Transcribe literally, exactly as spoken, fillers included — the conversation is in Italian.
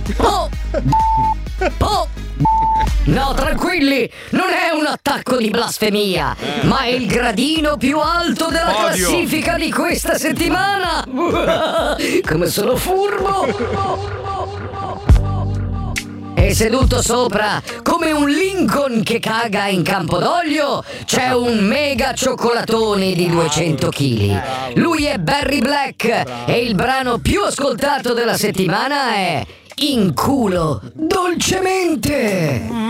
Oh! Oh! No, tranquilli, non è un attacco di blasfemia, Eh. ma è il gradino più alto della Podio. classifica di questa settimana. Come sono furbo! E seduto sopra, come un Lincoln che caga in Campodoglio, c'è un mega cioccolatone di duecento chili. Lui è Barry Black e il brano più ascoltato della settimana è In culo dolcemente.